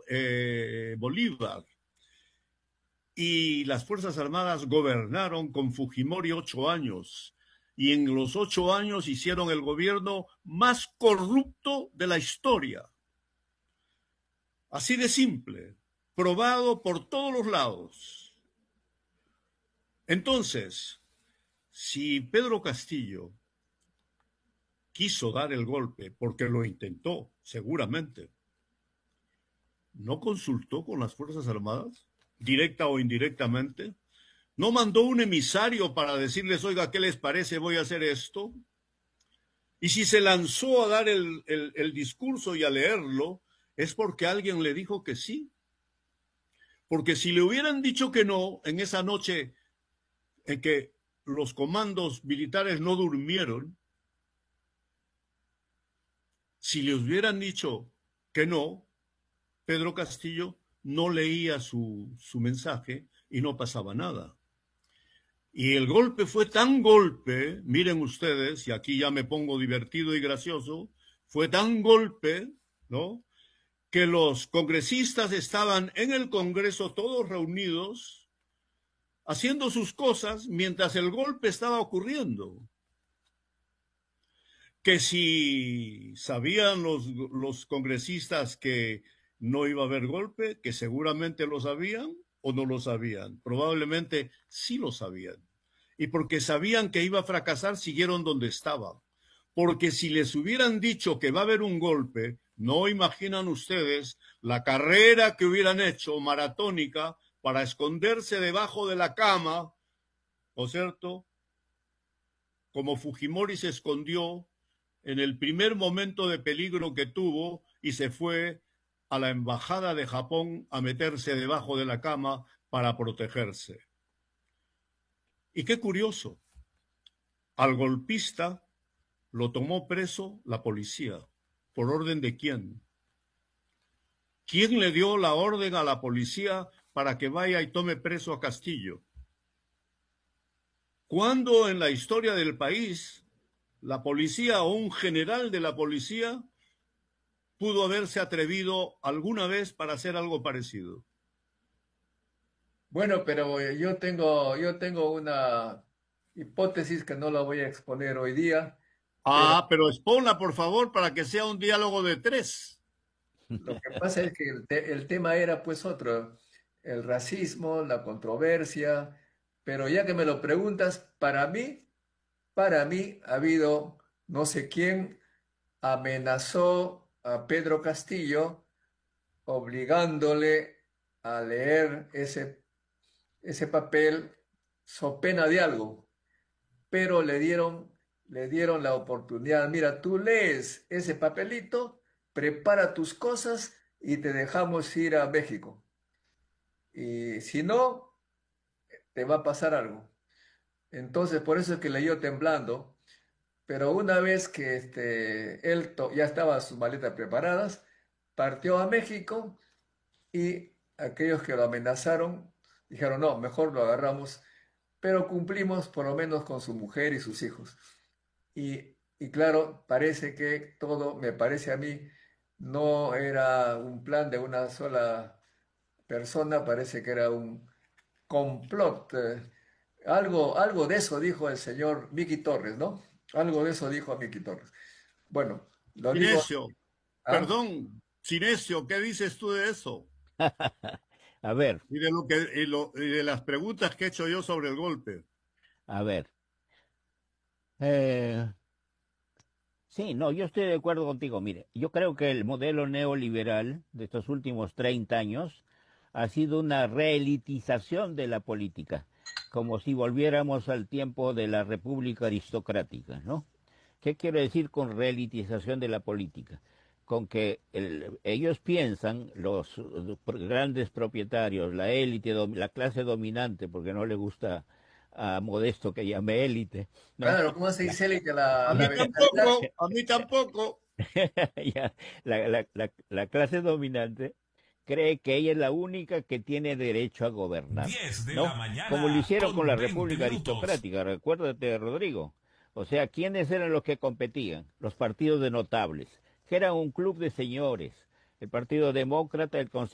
Bolívar y las Fuerzas Armadas gobernaron con Fujimori 8 años. Y en los 8 años hicieron el gobierno más corrupto de la historia. Así de simple, probado por todos los lados. Entonces, si Pedro Castillo quiso dar el golpe, porque lo intentó, seguramente, ¿no consultó con las Fuerzas Armadas, directa o indirectamente? ¿No mandó un emisario para decirles, oiga, ¿qué les parece? Voy a hacer esto. Y si se lanzó a dar el discurso y a leerlo, es porque alguien le dijo que sí. Porque si le hubieran dicho que no, en esa noche en que los comandos militares no durmieron, si le hubieran dicho que no, Pedro Castillo no leía su mensaje y no pasaba nada. Y el golpe fue tan golpe, miren ustedes, y aquí ya me pongo divertido y gracioso, fue tan golpe, ¿no?, que los congresistas estaban en el Congreso todos reunidos, haciendo sus cosas mientras el golpe estaba ocurriendo. Que si sabían los congresistas que no iba a haber golpe, que seguramente lo sabían o no lo sabían. Probablemente sí lo sabían. Y porque sabían que iba a fracasar, siguieron donde estaban. Porque si les hubieran dicho que va a haber un golpe, no imaginan ustedes la carrera que hubieran hecho maratónica para esconderse debajo de la cama, ¿no es cierto? Como Fujimori se escondió en el primer momento de peligro que tuvo y se fue a la embajada de Japón a meterse debajo de la cama para protegerse. Y qué curioso, al golpista lo tomó preso la policía. ¿Por orden de quién? ¿Quién le dio la orden a la policía para que vaya y tome preso a Castillo? ¿Cuándo en la historia del país la policía o un general de la policía pudo haberse atrevido alguna vez para hacer algo parecido? Bueno, pero yo tengo una hipótesis que no la voy a exponer hoy día, pero Pero exponla, por favor, para que sea un diálogo de tres. lo que pasa es que el tema era pues otro, el racismo, la controversia, pero ya que me lo preguntas, para mí ha habido no sé quién amenazó a Pedro Castillo obligándole a leer ese papel so pena de algo, pero le dieron la oportunidad. Mira, tú lees ese papelito, prepara tus cosas y te dejamos ir a México. Y si no, te va a pasar algo. Entonces, por eso es que leyó temblando. Pero una vez que él ya estaba sus maletas preparadas, partió a México y aquellos que lo amenazaron dijeron, no, mejor lo agarramos, pero cumplimos por lo menos con su mujer y sus hijos. Y claro, parece que todo, me parece a mí, no era un plan de una sola persona, parece que era un complot. Algo de eso dijo el señor Miki Torres, ¿no? Algo de eso dijo a Miki Torres. Bueno, lo digo, Sinesio, ¿ah? Sinesio, ¿qué dices tú de eso? A ver, Y de y de las preguntas que he hecho yo sobre el golpe. a ver. Eh, sí, no, yo estoy de acuerdo contigo. Mire, yo creo que el modelo neoliberal de estos últimos 30 años ha sido una reelitización de la política, como si volviéramos al tiempo de la república aristocrática, ¿no? ¿Qué quiero decir con reelitización de la política? Con que ellos piensan, los grandes propietarios, la élite, la clase dominante, porque no le gusta a Modesto que llame élite, ¿no? Claro, ¿cómo se La, dice que A la mí mentalidad? tampoco, a mí tampoco. ya, la clase dominante cree que ella es la única que tiene derecho a gobernar, 10 de la ¿no? Como lo mañana hicieron con con la 20 República minutos. Aristocrática, recuérdate, Rodrigo. O sea, ¿quiénes eran los que competían? Los partidos de notables, que eran un club de señores. El Partido Demócrata, el